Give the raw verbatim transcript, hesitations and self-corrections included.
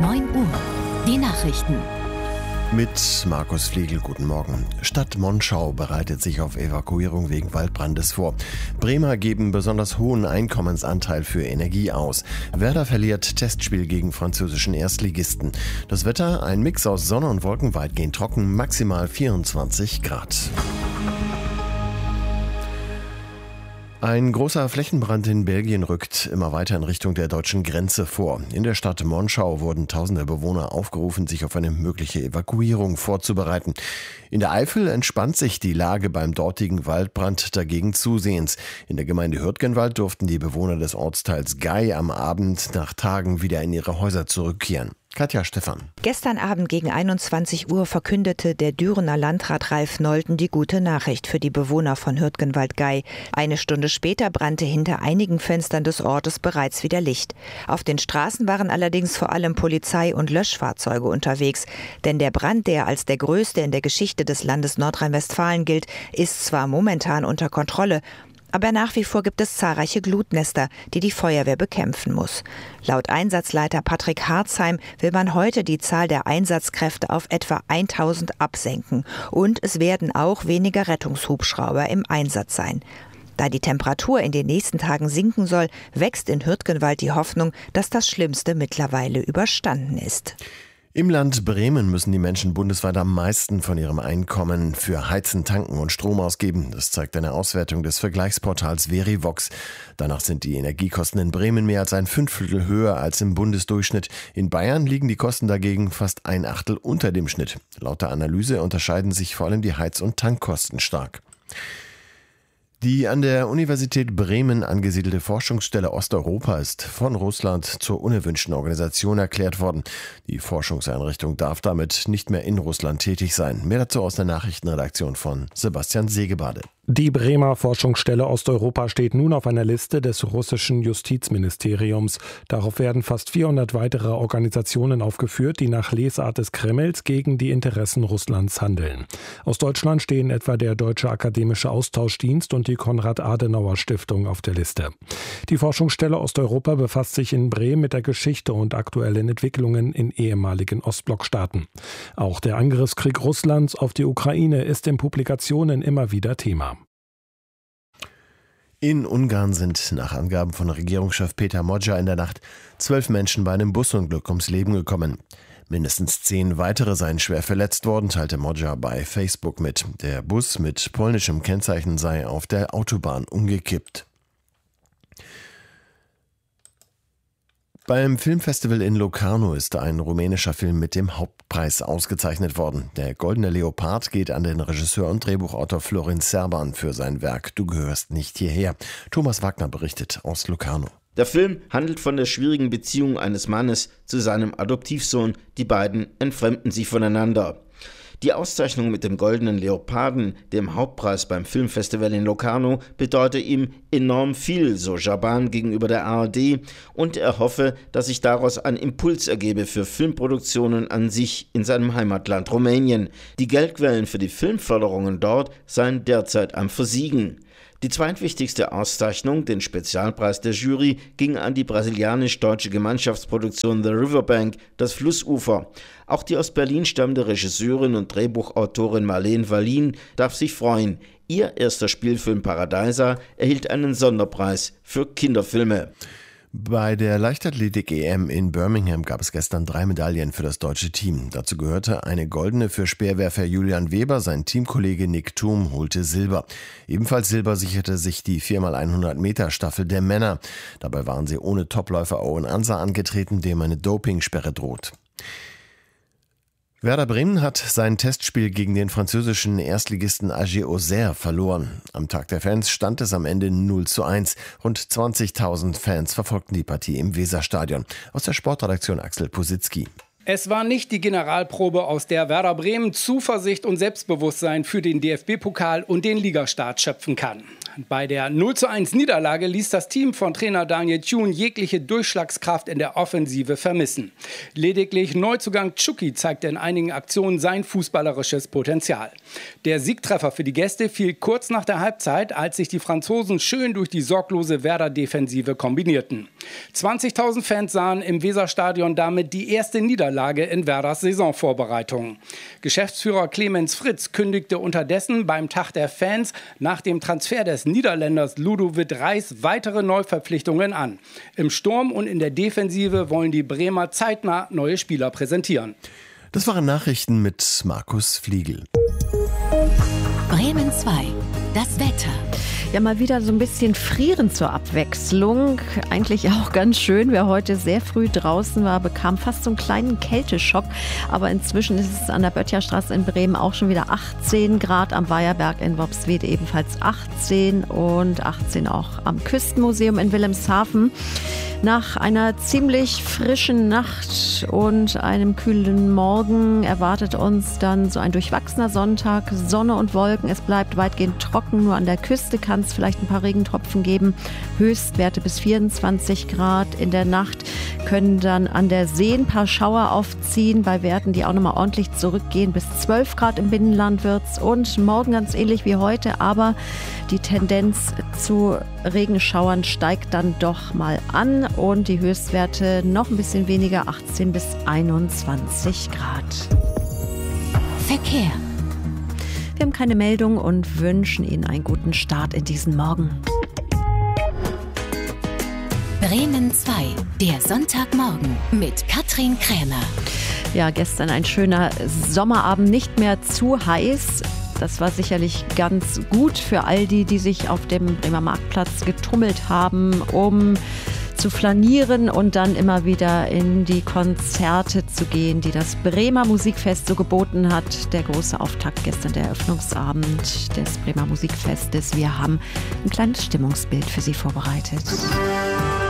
neun Uhr. Die Nachrichten. Mit Markus Flegel, guten Morgen. Stadt Monschau bereitet sich auf Evakuierung wegen Waldbrandes vor. Bremer geben besonders hohen Einkommensanteil für Energie aus. Werder verliert Testspiel gegen französischen Erstligisten. Das Wetter, ein Mix aus Sonne und Wolken, weitgehend trocken, maximal vierundzwanzig Grad. Ein großer Flächenbrand in Belgien rückt immer weiter in Richtung der deutschen Grenze vor. In der Stadt Monschau wurden tausende Bewohner aufgerufen, sich auf eine mögliche Evakuierung vorzubereiten. In der Eifel entspannt sich die Lage beim dortigen Waldbrand dagegen zusehends. In der Gemeinde Hürtgenwald durften die Bewohner des Ortsteils Gey am Abend nach Tagen wieder in ihre Häuser zurückkehren. Katja Stephan. Gestern Abend gegen einundzwanzig Uhr verkündete der Dürener Landrat Ralf Nolten die gute Nachricht für die Bewohner von Hürtgenwald-Gey. Eine Stunde später brannte hinter einigen Fenstern des Ortes bereits wieder Licht. Auf den Straßen waren allerdings vor allem Polizei und Löschfahrzeuge unterwegs. Denn der Brand, der als der größte in der Geschichte des Landes Nordrhein-Westfalen gilt, ist zwar momentan unter Kontrolle, aber nach wie vor gibt es zahlreiche Glutnester, die die Feuerwehr bekämpfen muss. Laut Einsatzleiter Patrick Harzheim will man heute die Zahl der Einsatzkräfte auf etwa tausend absenken. Und es werden auch weniger Rettungshubschrauber im Einsatz sein. Da die Temperatur in den nächsten Tagen sinken soll, wächst in Hürtgenwald die Hoffnung, dass das Schlimmste mittlerweile überstanden ist. Im Land Bremen müssen die Menschen bundesweit am meisten von ihrem Einkommen für Heizen, Tanken und Strom ausgeben. Das zeigt eine Auswertung des Vergleichsportals Verivox. Danach sind die Energiekosten in Bremen mehr als ein Fünftel höher als im Bundesdurchschnitt. In Bayern liegen die Kosten dagegen fast ein Achtel unter dem Schnitt. Laut der Analyse unterscheiden sich vor allem die Heiz- und Tankkosten stark. Die an der Universität Bremen angesiedelte Forschungsstelle Osteuropa ist von Russland zur unerwünschten Organisation erklärt worden. Die Forschungseinrichtung darf damit nicht mehr in Russland tätig sein. Mehr dazu aus der Nachrichtenredaktion von Sebastian Segebade. Die Bremer Forschungsstelle Osteuropa steht nun auf einer Liste des russischen Justizministeriums. Darauf werden fast vierhundert weitere Organisationen aufgeführt, die nach Lesart des Kremls gegen die Interessen Russlands handeln. Aus Deutschland stehen etwa der Deutsche Akademische Austauschdienst und die Konrad-Adenauer-Stiftung auf der Liste. Die Forschungsstelle Osteuropa befasst sich in Bremen mit der Geschichte und aktuellen Entwicklungen in ehemaligen Ostblockstaaten. Auch der Angriffskrieg Russlands auf die Ukraine ist in Publikationen immer wieder Thema. In Ungarn sind nach Angaben von Regierungschef Peter Magyar in der Nacht zwölf Menschen bei einem Busunglück ums Leben gekommen. Mindestens zehn weitere seien schwer verletzt worden, teilte Magyar bei Facebook mit. Der Bus mit polnischem Kennzeichen sei auf der Autobahn umgekippt. Beim Filmfestival in Locarno ist ein rumänischer Film mit dem Hauptpreis ausgezeichnet worden. Der Goldene Leopard geht an den Regisseur und Drehbuchautor Florin Serban für sein Werk Du gehörst nicht hierher. Thomas Wagner berichtet aus Locarno. Der Film handelt von der schwierigen Beziehung eines Mannes zu seinem Adoptivsohn. Die beiden entfremden sich voneinander. Die Auszeichnung mit dem Goldenen Leoparden, dem Hauptpreis beim Filmfestival in Locarno, bedeutet ihm enorm viel, so Serban gegenüber der A R D, und er hoffe, dass sich daraus ein Impuls ergebe für Filmproduktionen an sich in seinem Heimatland Rumänien. Die Geldquellen für die Filmförderungen dort seien derzeit am Versiegen. Die zweitwichtigste Auszeichnung, den Spezialpreis der Jury, ging an die brasilianisch-deutsche Gemeinschaftsproduktion The Riverbank, das Flussufer. Auch die aus Berlin stammende Regisseurin und Drehbuchautorin Marleen Wallin darf sich freuen. Ihr erster Spielfilm Paradisa erhielt einen Sonderpreis für Kinderfilme. Bei der Leichtathletik-E M in Birmingham gab es gestern drei Medaillen für das deutsche Team. Dazu gehörte eine goldene für Speerwerfer Julian Weber, sein Teamkollege Nick Thum holte Silber. Ebenfalls Silber sicherte sich die vier mal hundert Meter Staffel der Männer. Dabei waren sie ohne Topläufer Owen Ansa angetreten, dem eine Dopingsperre droht. Werder Bremen hat sein Testspiel gegen den französischen Erstligisten A G Auxerre verloren. Am Tag der Fans stand es am Ende null zu eins. Rund zwanzigtausend Fans verfolgten die Partie im Weserstadion. Aus der Sportredaktion Axel Positzky. Es war nicht die Generalprobe, aus der Werder Bremen Zuversicht und Selbstbewusstsein für den D F B-Pokal und den Ligastart schöpfen kann. Bei der null zu eins Niederlage ließ das Team von Trainer Daniel Thun jegliche Durchschlagskraft in der Offensive vermissen. Lediglich Neuzugang Chucky zeigte in einigen Aktionen sein fußballerisches Potenzial. Der Siegtreffer für die Gäste fiel kurz nach der Halbzeit, als sich die Franzosen schön durch die sorglose Werder-Defensive kombinierten. zwanzigtausend Fans sahen im Weserstadion damit die erste Niederlage in Werders Saisonvorbereitung. Geschäftsführer Clemens Fritz kündigte unterdessen beim Tag der Fans nach dem Transfer des Niederländers Ludovic Reis weitere Neuverpflichtungen an. Im Sturm und in der Defensive wollen die Bremer zeitnah neue Spieler präsentieren. Das waren Nachrichten mit Markus Fliegel. Bremen zwei. Das Wetter. Ja, mal wieder so ein bisschen frieren zur Abwechslung. Eigentlich auch ganz schön. Wer heute sehr früh draußen war, bekam fast so einen kleinen Kälteschock. Aber inzwischen ist es an der Böttcherstraße in Bremen auch schon wieder achtzehn Grad. Am Weiherberg in Worpswede ebenfalls achtzehn und achtzehn auch am Küstenmuseum in Wilhelmshaven. Nach einer ziemlich frischen Nacht und einem kühlen Morgen erwartet uns dann so ein durchwachsener Sonntag. Sonne und Wolken, es bleibt weitgehend trocken. Nur an der Küste kann es vielleicht ein paar Regentropfen geben. Höchstwerte bis vierundzwanzig Grad. In der Nacht können dann an der See ein paar Schauer aufziehen, bei Werten, die auch nochmal ordentlich zurückgehen. Bis zwölf Grad im Binnenland wird's und morgen ganz ähnlich wie heute, aber die Tendenz zu Regenschauern steigt dann doch mal an und die Höchstwerte noch ein bisschen weniger, achtzehn bis einundzwanzig Grad. Verkehr. Wir haben keine Meldung und wünschen Ihnen einen guten Start in diesen Morgen. Bremen zwei. Der Sonntagmorgen mit Katrin Krämer. Ja, gestern ein schöner Sommerabend, nicht mehr zu heiß. Das war sicherlich ganz gut für all die, die sich auf dem Bremer Marktplatz getummelt haben, um zu flanieren und dann immer wieder in die Konzerte zu gehen, die das Bremer Musikfest so geboten hat. Der große Auftakt gestern, der Eröffnungsabend des Bremer Musikfestes. Wir haben ein kleines Stimmungsbild für Sie vorbereitet.